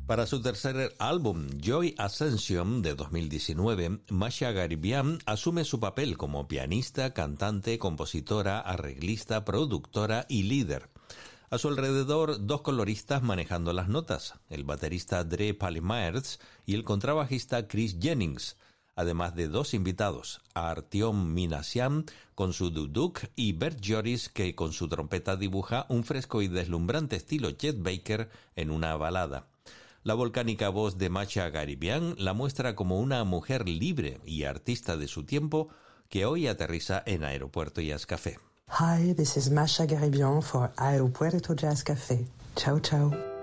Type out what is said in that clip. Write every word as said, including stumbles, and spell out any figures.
Para su tercer álbum, Joy Ascension, de dos mil diecinueve, Masha Garibian asume su papel como pianista, cantante, compositora, arreglista, productora y líder. A su alrededor, dos coloristas manejando las notas, el baterista Dre Palimaerts y el contrabajista Chris Jennings, además de dos invitados, Artyom Minasyan con su duduk y Bert Joris, que con su trompeta dibuja un fresco y deslumbrante estilo Chet Baker en una balada. La volcánica voz de Masha Garibian la muestra como una mujer libre y artista de su tiempo que hoy aterriza en Aeropuerto Jazz Café. Hi, this is Masha Garibian for Aeropuerto Jazz Café. Ciao, ciao.